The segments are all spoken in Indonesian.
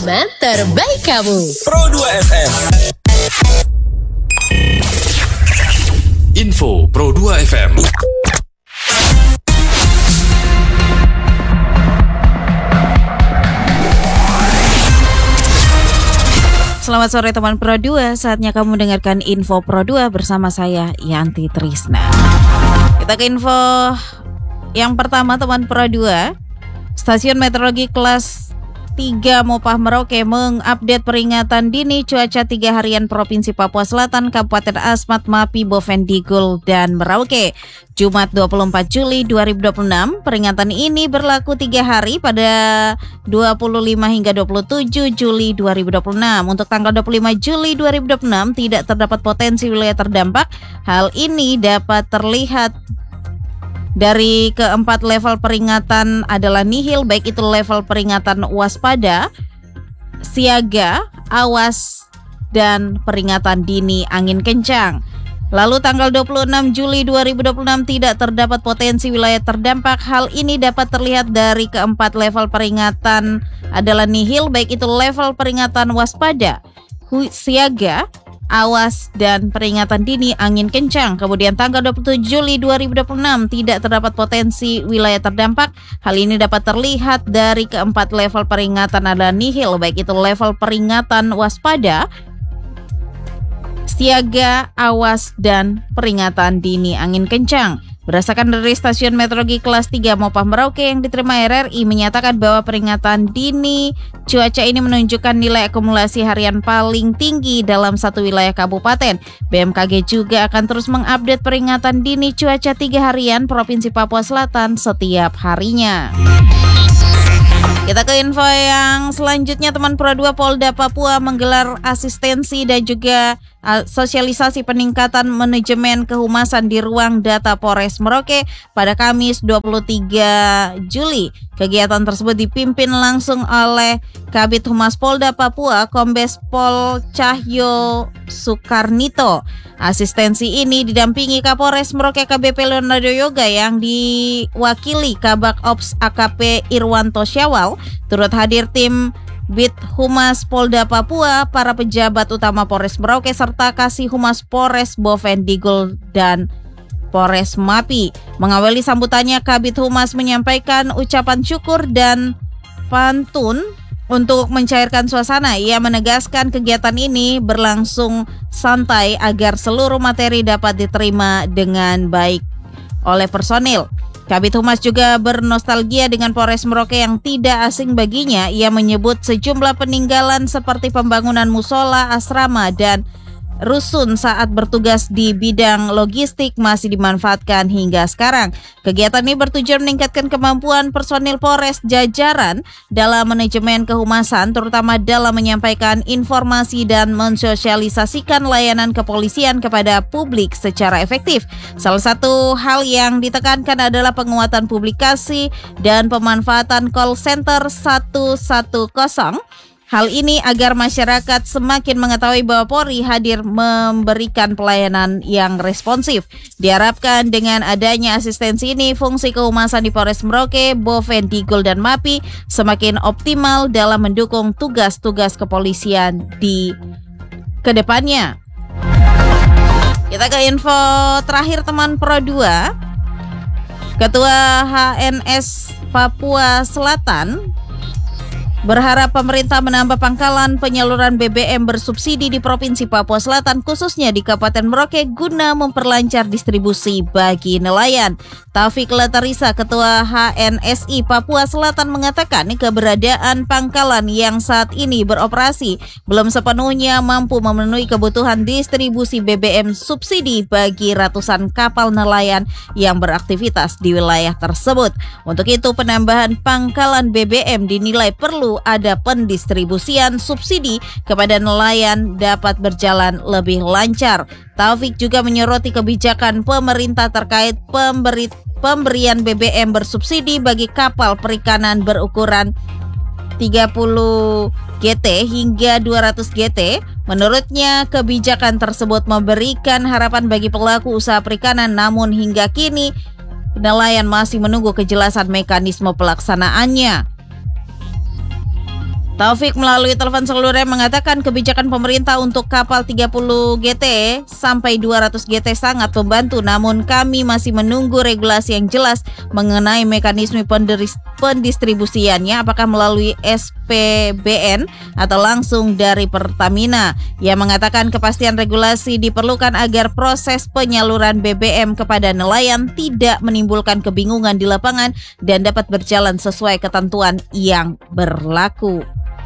segmen terbaik kamu. Pro 2 FM. Info Pro 2 FM. Selamat sore teman Pro 2, saatnya kamu mendengarkan Info Pro 2 bersama saya Yanti Trisna. Kita ke info yang pertama teman Pro 2. Stasiun Meteorologi kelas 3 Mopah Merauke mengupdate peringatan dini cuaca 3 harian Provinsi Papua Selatan, Kabupaten Asmat, Mapi, Bovendigul, dan Merauke. Jumat 24 Juli 2026, peringatan ini berlaku 3 hari pada 25 hingga 27 Juli 2026. Untuk tanggal 25 Juli 2026 tidak terdapat potensi wilayah terdampak. Hal ini dapat terlihat dari keempat level peringatan adalah nihil, baik itu level peringatan waspada, siaga, awas, dan peringatan dini angin kencang. Lalu tanggal 26 Juli 2026 tidak terdapat potensi wilayah terdampak. Hal ini dapat terlihat dari keempat level peringatan adalah nihil, baik itu level peringatan waspada, siaga, awas, dan peringatan dini angin kencang. Kemudian tanggal 27 Juli 2026 tidak terdapat potensi wilayah terdampak. Hal ini dapat terlihat dari keempat level peringatan adalah nihil, baik itu level peringatan waspada, siaga, awas, dan peringatan dini angin kencang. Berdasarkan dari Stasiun Meteorologi kelas 3 Mopah Merauke yang diterima RRI menyatakan bahwa peringatan dini cuaca ini menunjukkan nilai akumulasi harian paling tinggi dalam satu wilayah kabupaten. BMKG juga akan terus mengupdate peringatan dini cuaca 3 harian Provinsi Papua Selatan setiap harinya. Kita ke info yang selanjutnya teman Pro 2. Polda Papua menggelar asistensi dan juga sosialisasi peningkatan manajemen kehumasan di ruang data Polres Merauke pada Kamis 23 Juli. Kegiatan tersebut dipimpin langsung oleh Kabid Humas Polda Papua Kombes Pol Cahyo Soekarnito. Asistensi ini didampingi Kapolres Merauke KBP Leonardo Yoga yang diwakili Kabak Ops AKP Irwanto Syawal. Turut hadir tim Bid Humas Polda Papua, para pejabat utama Polres Merauke, serta Kasih Humas Polres Bovendigul dan Polres Mapi. Mengawali sambutannya, Kabid Humas menyampaikan ucapan syukur dan pantun untuk mencairkan suasana. Ia menegaskan kegiatan ini berlangsung santai agar seluruh materi dapat diterima dengan baik oleh personil. Kabid Humas juga bernostalgia dengan Polres Merauke yang tidak asing baginya. Ia menyebut sejumlah peninggalan seperti pembangunan musola, asrama, dan rusun saat bertugas di bidang logistik masih dimanfaatkan hingga sekarang. Kegiatan ini bertujuan meningkatkan kemampuan personil Polres jajaran dalam manajemen kehumasan, terutama dalam menyampaikan informasi dan mensosialisasikan layanan kepolisian kepada publik secara efektif. Salah satu hal yang ditekankan adalah penguatan publikasi dan pemanfaatan call center 110. Hal ini agar masyarakat semakin mengetahui bahwa Polri hadir memberikan pelayanan yang responsif. Diharapkan dengan adanya asistensi ini, fungsi kehumasan di Polres Merauke, Bovendigul, dan Mapi semakin optimal dalam mendukung tugas-tugas kepolisian di kedepannya. Kita ke info terakhir teman Pro 2. Ketua HNS Papua Selatan berharap pemerintah menambah pangkalan penyaluran BBM bersubsidi di Provinsi Papua Selatan, khususnya di Kabupaten Merauke, guna memperlancar distribusi bagi nelayan. Taufik Latarisa, Ketua HNSI Papua Selatan, mengatakan keberadaan pangkalan yang saat ini beroperasi belum sepenuhnya mampu memenuhi kebutuhan distribusi BBM subsidi bagi ratusan kapal nelayan yang beraktivitas di wilayah tersebut. Untuk itu, penambahan pangkalan BBM dinilai perlu ada pendistribusian subsidi kepada nelayan dapat berjalan lebih lancar. Taufik juga menyoroti kebijakan pemerintah terkait pemberian BBM bersubsidi bagi kapal perikanan berukuran 30 GT hingga 200 GT. Menurutnya, kebijakan tersebut memberikan harapan bagi pelaku usaha perikanan, namun hingga kini nelayan masih menunggu kejelasan mekanisme pelaksanaannya. Taufik melalui telepon seluler mengatakan kebijakan pemerintah untuk kapal 30 GT sampai 200 GT sangat membantu, namun kami masih menunggu regulasi yang jelas mengenai mekanisme pendistribusiannya, apakah melalui SPBN atau langsung dari Pertamina. Ia mengatakan kepastian regulasi diperlukan agar proses penyaluran BBM kepada nelayan tidak menimbulkan kebingungan di lapangan dan dapat berjalan sesuai ketentuan yang berlaku.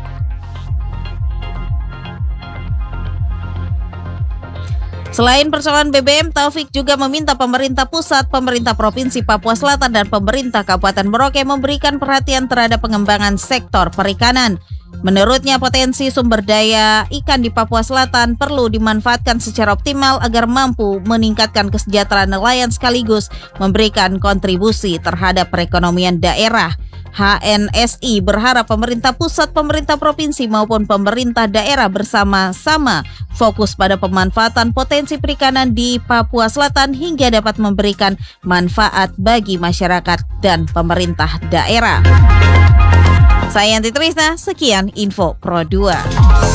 Selain persoalan BBM, Taufik juga meminta pemerintah pusat, pemerintah Provinsi Papua Selatan, dan pemerintah Kabupaten Merauke memberikan perhatian terhadap pengembangan sektor perikanan. Menurutnya, potensi sumber daya ikan di Papua Selatan perlu dimanfaatkan secara optimal agar mampu meningkatkan kesejahteraan nelayan sekaligus memberikan kontribusi terhadap perekonomian daerah. HNSI berharap pemerintah pusat, pemerintah provinsi maupun pemerintah daerah bersama-sama fokus pada pemanfaatan potensi perikanan di Papua Selatan hingga dapat memberikan manfaat bagi masyarakat dan pemerintah daerah. Saya Yanti Trisna, sekian info Pro 2.